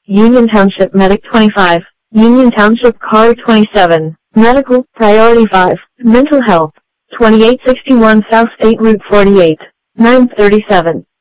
Union Township Medic 25, Union Township Car 27, Medical, Priority 5, Mental Health, 2861 South State Route 48, 937.